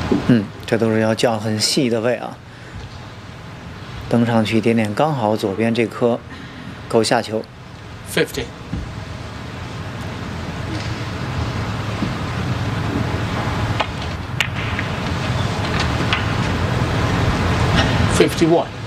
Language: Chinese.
这都是要降很细的位啊。登上去一点点，刚好左边这颗够下球。 50. 51.